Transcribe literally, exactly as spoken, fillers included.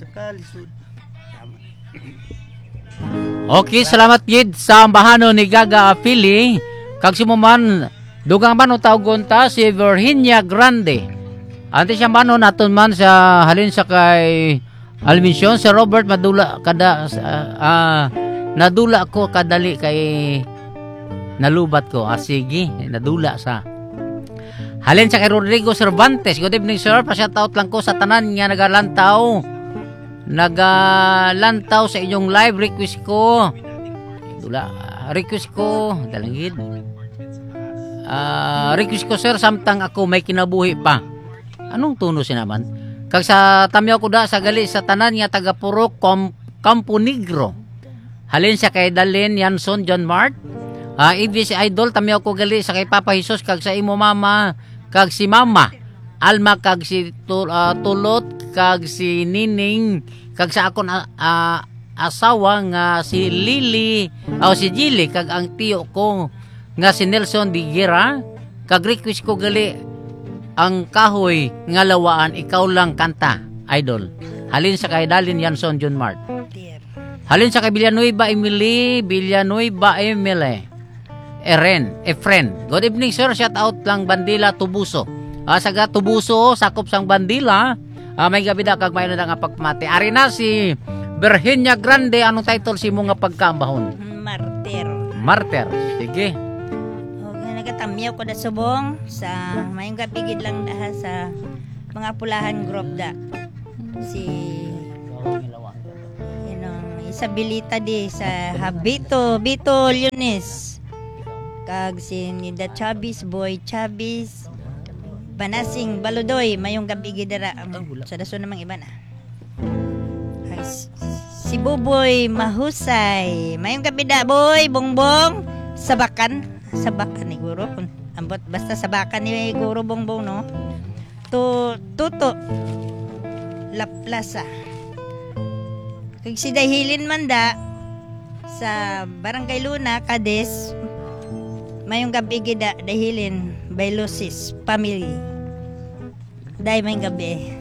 kalisod. Okay, salamat gid sa ambahano ni Gaga Apili. Kag si man dugang man tawgon ta si Virginia Grande. Ante siya man naton man sa halin sa kay Almisyon sa Robert madula kada uh, uh, nadula ko kadali kay nalubat ko. Ah, sige, nadula sa halin sa kay Rodrigo Cervantes. Good evening, sir. Pa-shout out lang ko sa tanan nga nagalantaw. Nagalantaw sa inyong live request ko. Dula, request ko, dalangid. Uh, request ko, sir, samtang ako may kinabuhi pa. Anong tuno si naman? Kag sa tamyaw ko da sa gali sa tanan nga taga Puro Campo Negro. Halin sa kay Dalin Yanson John Mart. Uh, Ibig si Idol, tamyaw ko gali sa kay Papa Jesus kag sa imo mama, kag si Mama Alma, kag si tul, uh, Tulot, kag si Nining, kag sa akon uh, uh, asawa nga si Lily, o uh, si Jilly, kag ang tiyo ko nga si Nelson Bigera. Kag request ko gali ang kahoy nga lawaan, ikaw lang kanta, Idol. Halin sa kay Dalin Yanson John Mart. Halin sa kay Villanueva Emily, Villanueva Emily. Eren, Efren. Good evening, sir. Shout out lang Bandila Tubuso. Ah, saga Tubuso, sakop sang Bandila. Ah, may gabi da kag mayroon nga pagmati. Ari na si Virginia Grande. Anong title si mo nga pagkambahon? Martir. Martir. Sige. Okay, nagatamyaw ko da subong sa mayong gapigid lang daha sa mga pulahan group da. Si inong Isabilita di sa Habito, Bito Lunes. Kag si Nida Chabis, Boy Chabis, Banasing Baludoy, mayong gabi gidara. Um, sa daso namang iba na. Ay, si Buboy Mahusay, mayong gabi da, boy, bongbong, sabakan, sabakan ni Guro. Ambot basta sabakan ni Guro bongbong, no? Tu tuto La Plaza. Kag si Dahilin Manda sa Barangay Luna, Cadiz. Mayong gabi gida dahilin Bailosis family. Dai may gabi.